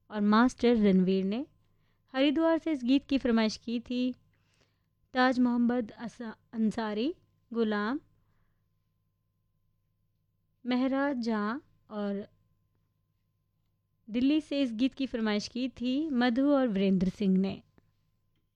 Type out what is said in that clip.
और मास्टर रणवीर ने। हरिद्वार से इस गीत की फरमाइश की थी ताज मोहम्मद अंसारी, गुलाम महराज जहाँ, और दिल्ली से इस गीत की फरमाइश की थी मधु और वीरेंद्र सिंह ने।